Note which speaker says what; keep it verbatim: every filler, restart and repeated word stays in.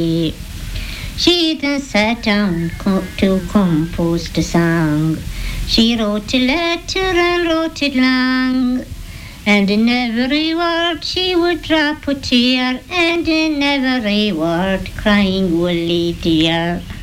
Speaker 1: She then sat down co- to compose the song. She wrote a letter and wrote it long. And in every word she would drop a tear, and in every word crying, Willie dear.